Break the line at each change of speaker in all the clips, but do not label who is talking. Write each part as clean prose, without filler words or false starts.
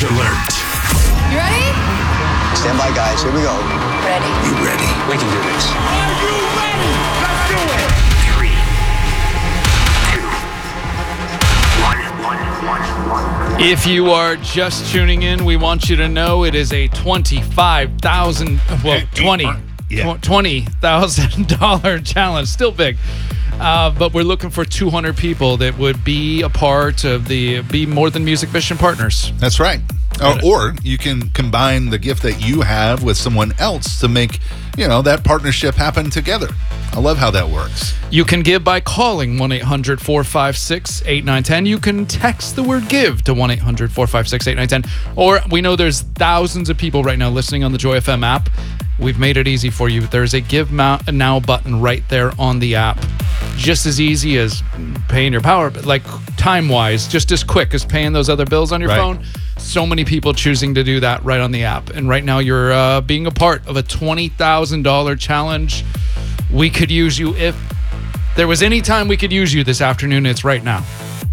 Challenge alert.
You ready?
Stand by, guys. Here we go.
Ready.
You ready?
We can do this.
Are you ready? Let's do it.
3, 2, 1.
If you are just tuning in, we want you to know it is a $20,000 challenge. Still big. But we're looking for 200 people that would be a part of Be More Than Music Mission Partners.
That's right. Or you can combine the gift that you have with someone else to make, that partnership happen together. I love how that works.
You can give by calling 1-800-456-8910. You can text the word give to 1-800-456-8910. Or we know there's thousands of people right now listening on the Joy FM app. We've made it easy for you. There's a Give Now button right there on the app. Just as easy as paying your power, but like time-wise, just as quick as paying those other bills on your phone. So many people choosing to do that right on the app. And right now you're being a part of a $20,000 challenge. We could use you if there was any time we could use you this afternoon, it's right now.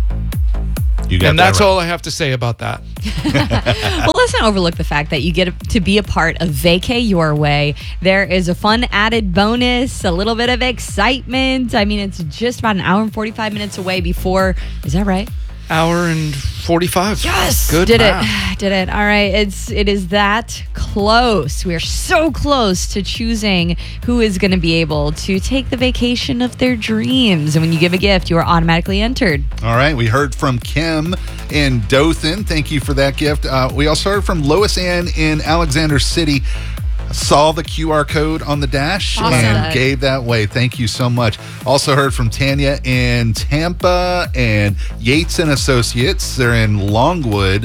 And that's all I have to say about that.
Well, let's not overlook the fact that you get to be a part of Vacay Your Way. There is a fun added bonus, a little bit of excitement. I mean, it's just about an hour and 45 minutes away before, is that right?
Hour and 45.
Yes.
Good
Did
math.
it. Did it. All right. It is that close. We are so close to choosing who is going to be able to take the vacation of their dreams. And when you give a gift, you are automatically entered.
All right. We heard from Kim in Dothan. Thank you for that gift. We also heard from Lois Ann in Alexander City. Saw the QR code on the dash and gave that way. Thank you so much. Also heard from Tanya in Tampa and Yates and Associates. They're in Longwood,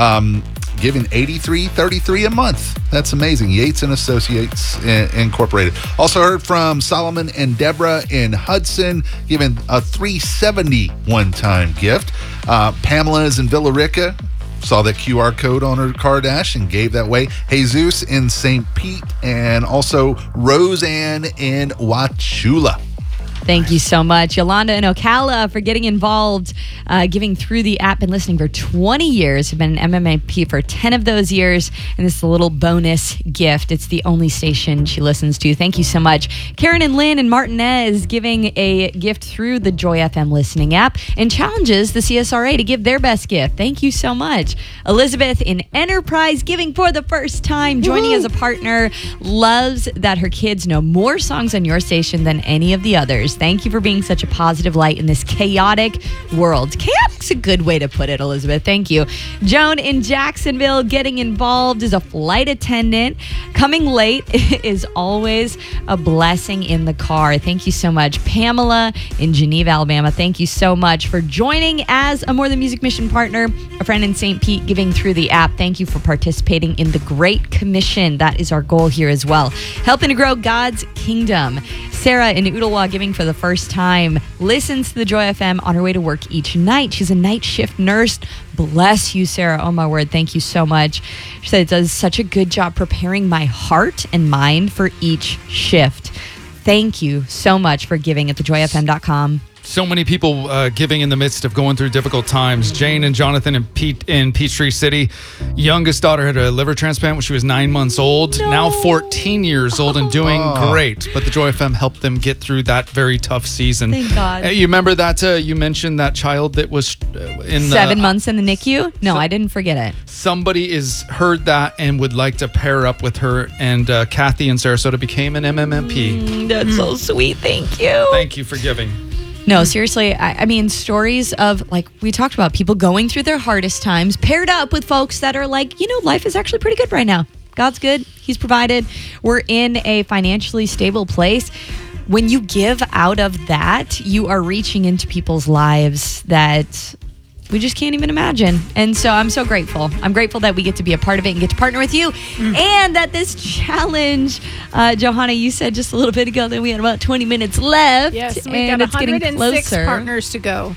giving $83.33 a month. That's amazing. Yates and Associates Incorporated. Also heard from Solomon and Deborah in Hudson, giving a $370 one-time gift. Pamela is in Villa Rica. Saw that QR code on her car dash and gave that way. Jesus in St. Pete, and also Roseanne in Wauchula.
Thank you so much. Yolanda and Ocala for getting involved, giving through the app and listening for 20 years. Have been an MMAP for 10 of those years. And this is a little bonus gift. It's the only station she listens to. Thank you so much. Karen and Lynn and Martinez giving a gift through the Joy FM listening app and challenges the CSRA to give their best gift. Thank you so much. Elizabeth in Enterprise giving for the first time, joining as a partner. Loves that her kids know more songs on your station than any of the others. Thank you for being such a positive light in this chaotic world. Chaotic's a good way to put it, Elizabeth. Thank you. Joan in Jacksonville getting involved as a flight attendant. Coming late is always a blessing in the car. Thank you so much. Pamela in Geneva, Alabama. Thank you so much for joining as a More Than Music Mission partner. A friend in St. Pete giving through the app. Thank you for participating in the Great Commission. That is our goal here as well. Helping to grow God's kingdom. Sarah in Ooltewah giving for the first time. Listens to the Joy FM on her way to work each night. She's a night shift nurse. Bless you, Sarah. Oh, my word. Thank you so much. She said it does such a good job preparing my heart and mind for each shift. Thank you so much for giving at thejoyfm.com.
So many people giving in the midst of going through difficult times. Jane and Jonathan in Peachtree City. Youngest daughter had a liver transplant when she was 9 months old. No. Now 14 years old and doing great. But the Joy FM helped them get through that very tough season.
Thank God.
You remember that you mentioned that child that was in
7 months in the NICU? No, I didn't forget it.
Somebody has heard that and would like to pair up with her. And Kathy in Sarasota became an MMMP.
That's so sweet. Thank you.
Thank you for giving.
No, seriously, I mean, stories of, like we talked about, people going through their hardest times, paired up with folks that are like, life is actually pretty good right now. God's good. He's provided. We're in a financially stable place. When you give out of that, you are reaching into people's lives that we just can't even imagine. And so I'm so grateful. I'm grateful that we get to be a part of it and get to partner with you. And that this challenge, Johanna, you said just a little bit ago that we had about 20 minutes left.
Yes, we've
and
got
it's getting
106
closer.
partners to go.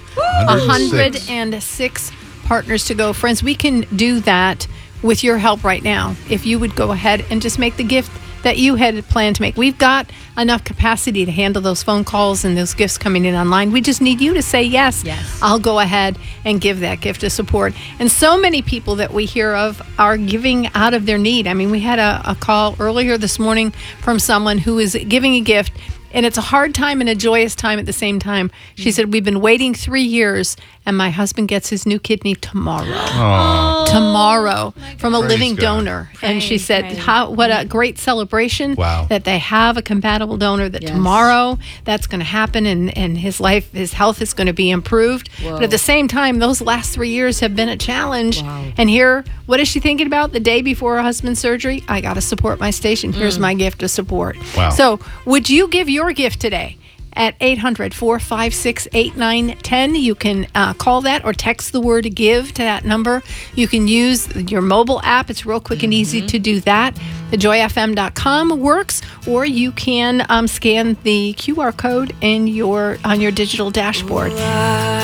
106 partners to go. Friends, we can do that with your help right now. If you would go ahead and just make the gift that you had planned to make. We've got enough capacity to handle those phone calls and those gifts coming in online. We just need you to say, yes, I'll go ahead and give that gift of support. And so many people that we hear of are giving out of their need. I mean, we had a call earlier this morning from someone who is giving a gift, and it's a hard time and a joyous time at the same time. She said, we've been waiting 3 years, and my husband gets his new kidney tomorrow. Tomorrow from a living donor. And she said, what a great celebration that they have a compatible donor, that tomorrow that's going to happen, and his health is going to be improved. But at the same time, those last 3 years have been a challenge. And here, what is she thinking about the day before her husband's surgery? I got to support my station. Here's my gift of support. So would you give your gift today? At 800-456-8910. You can call that or text the word GIVE to that number. You can use your mobile app. It's real quick and easy to do that. TheJoyFM.com works, or you can scan the QR code on your digital dashboard.